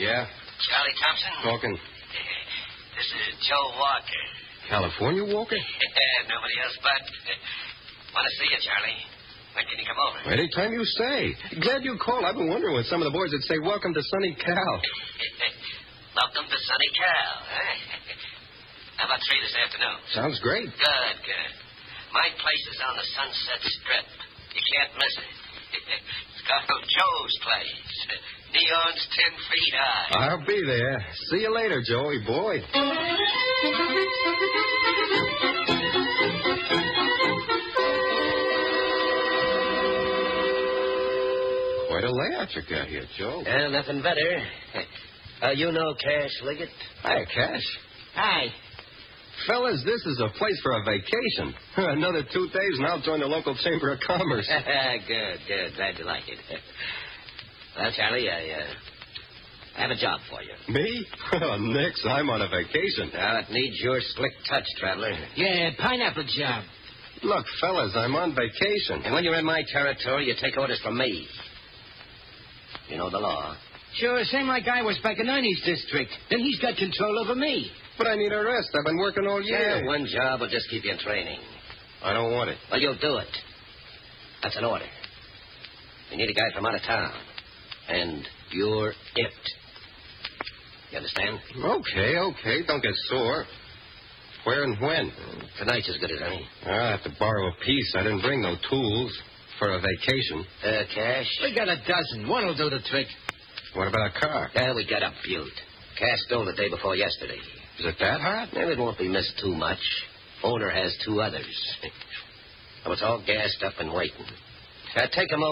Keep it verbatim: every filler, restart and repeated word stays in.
Yeah? Charlie Thompson? Talking. This is Joe Walker. California Walker? Nobody else but. Want to see you, Charlie. When can you come over? Anytime you say. Glad you called. I've been wondering when some of the boys would say, welcome to Sunny Cal. Welcome to Sunny Cal, huh? How about three this afternoon? Sounds great. Good, good. My place is on the Sunset Strip. You can't miss it. It's called Joe's Place. Neon's ten feet high. I'll be there. See you later, Joey boy. Quite a layout you got here, Joe. Well, nothing better. Uh, you know Cash Liggett? Hi, Cash. Hi. Fellas, this is a place for a vacation. Another two days and I'll join the local Chamber of Commerce. Good, good. Glad you like it. Well, Charlie, I, uh, I have a job for you. Me? Oh, Nix, I'm on a vacation. Now, it needs your slick touch, Traveler. Yeah, pineapple job. Look, fellas, I'm on vacation. And when you're in my territory, you take orders from me. You know the law. Sure, same like I was back in Ernie's district. Then he's got control over me. But I need a rest. I've been working all year. Yeah, one job will just keep you in training. I don't want it. Well, you'll do it. That's an order. We need a guy from out of town. And you're it. You understand? Okay, okay. Don't get sore. Where and when? Tonight's as good as any. I'll have to borrow a piece. I didn't bring no tools for a vacation. Uh, Cash? We got a dozen. One'll do the trick. What about a car? Yeah, we got a Butte. Cash stole the day before yesterday. Is it that hot? Well, it won't be missed too much. Owner has two others. I was all gassed up and waiting. Now, take 'em over.